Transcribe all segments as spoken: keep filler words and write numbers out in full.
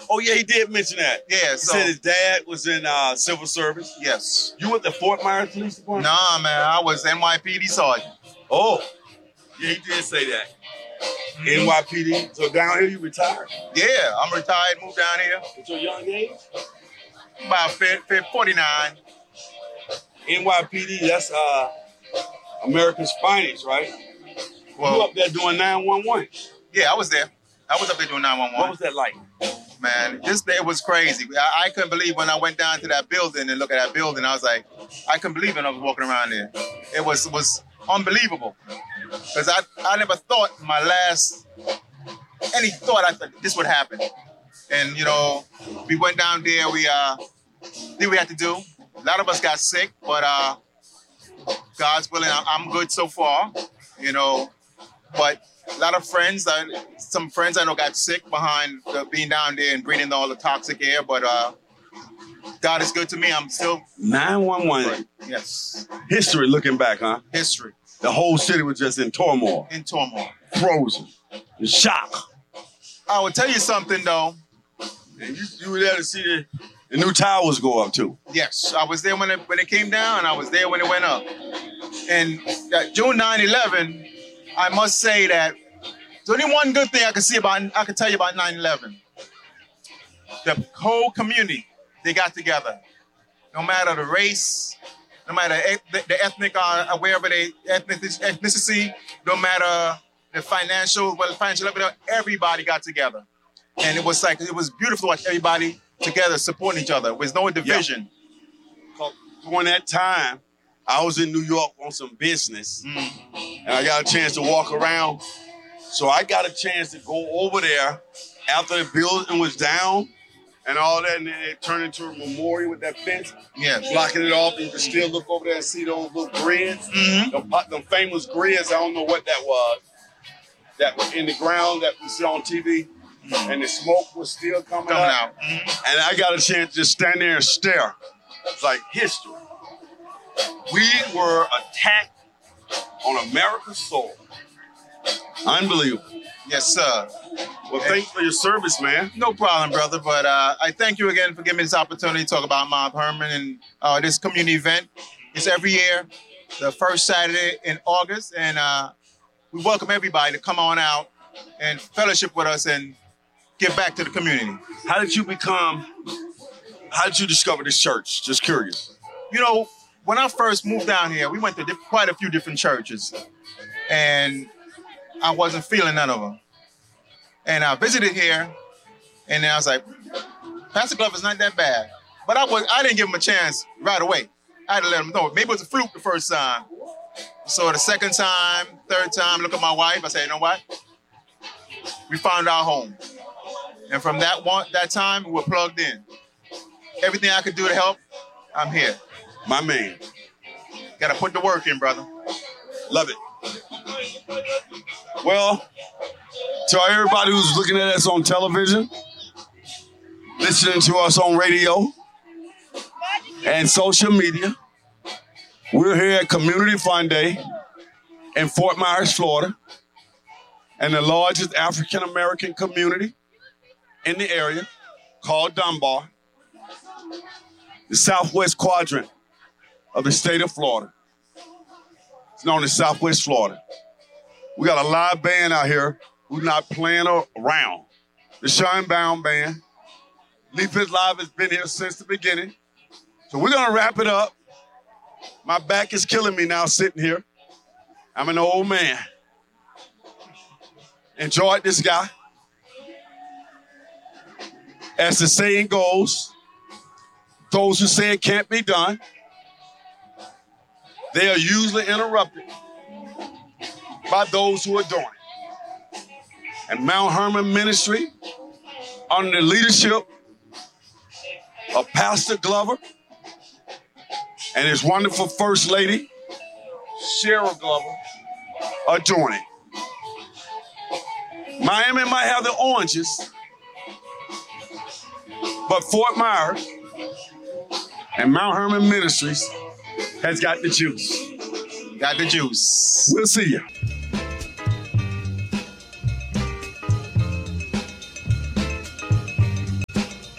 Oh, yeah, he did mention that. Yeah, He so. said his dad was in uh, civil service. Yes. You went to Fort Myers Police Department? Nah, man, I was N Y P D sergeant. Oh, yeah, he did say that. Mm-hmm. N Y P D. So down here, you retired? Yeah, I'm retired, moved down here. At your young age? About forty-nine. N Y P D, that's uh, America's finest, right? Well, you up there doing nine one one? Yeah, I was there. I was up there doing nine one one. What was that like? Man, this it was crazy. I, I couldn't believe when I went down to that building and looked at that building. I was like, I couldn't believe when I was walking around there. It was was unbelievable. Because I, I never thought my last, any thought I thought this would happen. And, you know, we went down there, we uh, did what we had to do. A lot of us got sick, but uh, God's willing, I'm good so far, you know. But a lot of friends, uh, some friends I know got sick behind the, being down there and breathing all the toxic air, but uh, God is good to me. I'm still... nine one one. Yes. History looking back, huh? History. The whole city was just in turmoil. In turmoil. Frozen. In shock. I will tell you something, though. And you, you were there to see the, the new towers go up, too. Yes. I was there when it, when it came down, and I was there when it went up. And uh, June nine eleven, I must say that there's only one good thing I can see about, I can tell you about nine eleven. The whole community, they got together. No matter the race, no matter the, the ethnic, uh, wherever they ethnic, ethnicity, no matter the financial, well, financial level, everybody got together. And it was like, it was beautiful to watch everybody together supporting each other. There was no division. Yeah. During that time, I was in New York on some business, mm. and I got a chance to walk around. So I got a chance to go over there after the building was down and all that, and then it turned into a memorial with that fence, yes. blocking it off. You can still look over there and see those little grids, mm-hmm. them, them famous grids. I don't know what that was. That was in the ground that we see on T V, mm-hmm. and the smoke was still coming, coming out. out. Mm-hmm. And I got a chance to just stand there and stare. It's like history. We were attacked on America's soil. Unbelievable. Yes, sir. Well, thanks for your service, man. No problem, brother. But uh, I thank you again for giving me this opportunity to talk about Mount Hermon and uh, this community event. It's every year, the first Saturday in August, and uh, we welcome everybody to come on out and fellowship with us and give back to the community. How did you become, how did you discover this church? Just curious. You know, when I first moved down here, we went to diff- quite a few different churches, and I wasn't feeling none of them. And I visited here, and then I was like, Pastor Glover's not that bad. But I was I didn't give him a chance right away. I had to let him know. Maybe it was a fluke the first time. So the second time, third time, look at my wife. I said, you know what? We found our home. And from that one, that time, we were plugged in. Everything I could do to help, I'm here. My man. Got to put the work in, brother. Love it. Well, to everybody who's looking at us on television, listening to us on radio and social media, we're here at Community Fun Day in Fort Myers, Florida, and the largest African-American community in the area called Dunbar, the southwest quadrant of the state of Florida. It's known as Southwest Florida. We got a live band out here who's not playing around. The Shinedown Band. Leaflet Live has been here since the beginning. So we're gonna wrap it up. My back is killing me now sitting here. I'm an old man. Enjoyed this guy. As the saying goes, those who say it can't be done, they are usually interrupted by those who are doing it. And Mount Hermon Ministry, under the leadership of Pastor Glover and his wonderful First Lady, Cheryl Glover, are doing it. Miami might have the oranges, but Fort Myers and Mount Hermon Ministries has got the juice. Got the juice. We'll see you.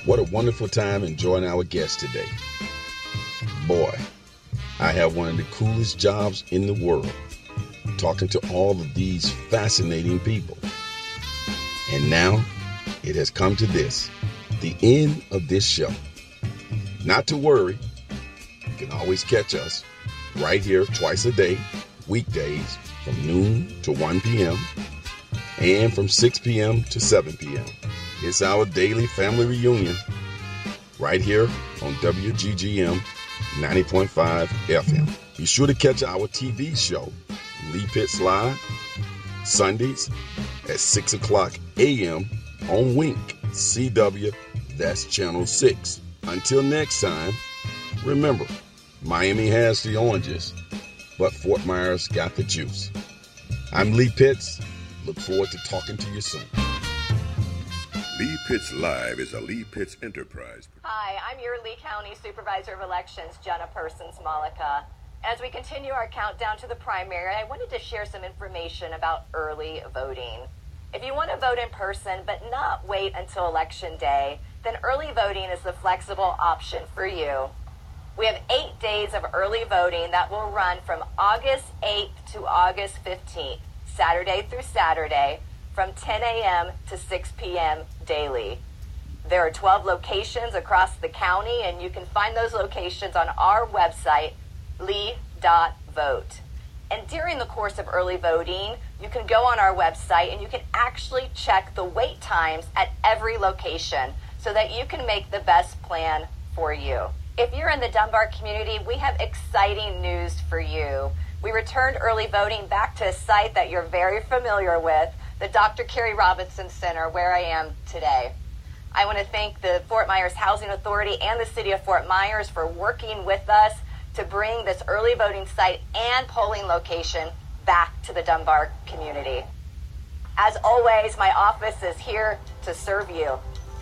What a wonderful time enjoying our guest today. Boy, I have one of the coolest jobs in the world, talking to all of these fascinating people. And now it has come to this, the end of this show. Not to worry, you can always catch us right here twice a day, weekdays from noon to one p.m. and from six p.m. to seven p.m. It's our daily family reunion right here on W G G M ninety point five F M. Be sure to catch our T V show, Lee Pitts Live, Sundays at six o'clock a.m. on Wink, C W, that's Channel six. Until next time, remember, Miami has the oranges, but Fort Myers got the juice. I'm Lee Pitts. Look forward to talking to you soon. Lee Pitts Live is a Lee Pitts enterprise. Hi, I'm your Lee County Supervisor of Elections, Jenna Persons Malika. As we continue our countdown to the primary, I wanted to share some information about early voting. If you want to vote in person but not wait until Election Day, then early voting is the flexible option for you. We have eight days of early voting that will run from August eighth to August fifteenth, Saturday through Saturday, from ten a.m. to six p.m. daily. There are twelve locations across the county, and you can find those locations on our website, lee dot vote. And during the course of early voting, you can go on our website and you can actually check the wait times at every location so that you can make the best plan for you. If you're in the Dunbar community, we have exciting news for you. We returned early voting back to a site that you're very familiar with, the Doctor Carrie Robinson Center, where I am today. I want to thank the Fort Myers Housing Authority and the City of Fort Myers for working with us to bring this early voting site and polling location back to the Dunbar community. As always, my office is here to serve you.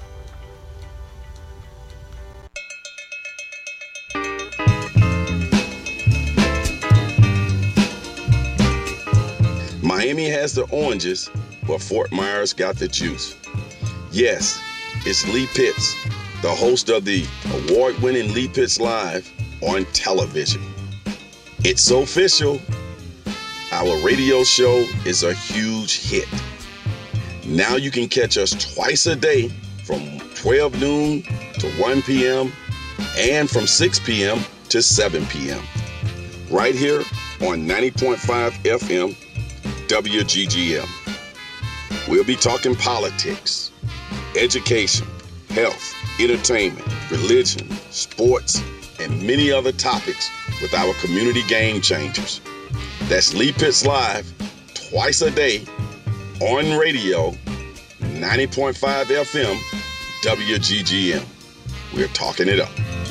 Miami has the oranges, but Fort Myers got the juice. Yes, it's Lee Pitts, the host of the award-winning Lee Pitts Live on television. It's so official. Our radio show is a huge hit. Now you can catch us twice a day from twelve noon to one p.m. and from six p.m. to seven p.m. right here on ninety point five F M W G G M. We'll be talking politics, education, health, entertainment, religion, sports, and many other topics with our community game changers. That's Lee Pitts Live, twice a day, on radio, ninety point five F M, W G G M. We're talking it up.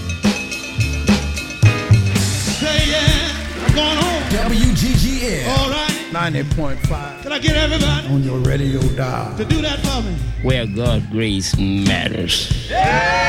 Say yeah, I'm going home. W G G M. All right. ninety point five. Can I get everybody on your radio dial to do that for me? Where God grace matters. Yeah.